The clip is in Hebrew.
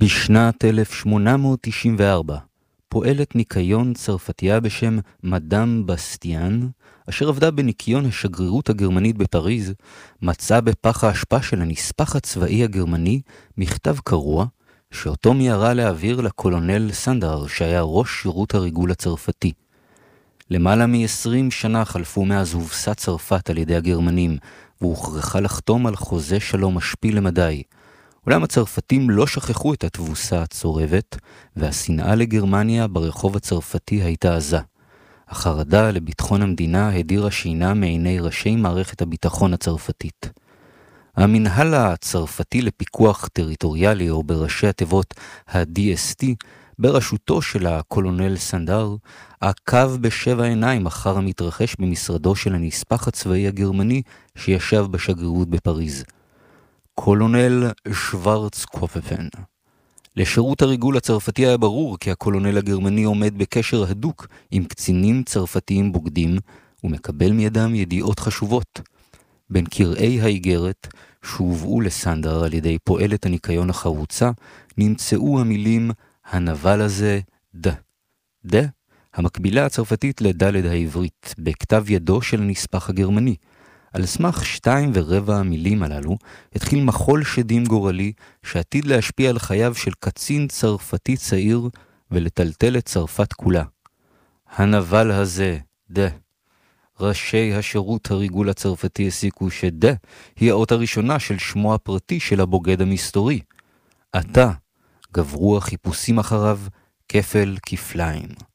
בשנת 1894 פועלת ניקיון צרפתייה בשם מדאם בסטיאן, אשר עבדה בניקיון השגרירות הגרמנית בפריז, מצאה בפח האשפה של הנספח הצבאי הגרמני מכתב קרוע, שאותו מיהרה להעביר לקולונל סנדר, שהיה ראש שירות הריגול הצרפתי. למעלה מ-20 שנה חלפו מאז הובסה צרפת על ידי הגרמנים, והוכרחה לחתום על חוזה שלום משפיל למדי. אולם הצרפתים לא שכחו את התבוסה הצורבת, והשנאה לגרמניה ברחוב הצרפתי הייתה עזה. החרדה לביטחון המדינה הדירה שינה מעיני ראשי מערכת הביטחון הצרפתית. המנהל הצרפתי לפיקוח טריטוריאלי, או בראשי התיבות ה-DST, בראשותו של הקולונל סנדר, עקב בשבע עיניים אחר המתרחש במשרדו של הנספח הצבאי הגרמני שישב בשגרירות בפריז. קולונל שוורץ-קופפן. לשירות הריגול הצרפתי היה ברור כי הקולונל הגרמני עומד בקשר הדוק עם קצינים צרפתיים בוגדים, ומקבל מידם ידיעות חשובות. בין קרעי האיגרת, שהובאו לסנדר על ידי פועלת הניקיון החרוצה, נמצאו המילים הנבל הזה ד, המקבילה הצרפתית לדלת העברית, בכתב ידו של הנספח הגרמני. על סמך 2.25 המילים הללו, התחיל מחול שדים גורלי, שעתיד להשפיע על חייו של קצין צרפתי צעיר, ולטלטל את צרפת כולה. הנבל הזה, ראשי השירות הריגול הצרפתי הסיקו שדה היא האות הראשונה של שמו הפרטי של הבוגד המסתורי. עתה גברו החיפושים אחריו כפל כפליים.